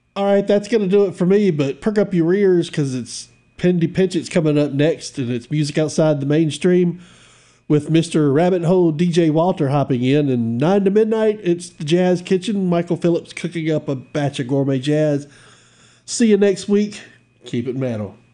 All right, that's going to do it for me, but perk up your ears because it's Pendy Pinchett's coming up next, and it's music outside the mainstream with Mr. Rabbit Hole DJ Walter hopping in. And 9 to midnight, it's the Jazz Kitchen. Michael Phillips cooking up a batch of gourmet jazz. See you next week. Keep it metal.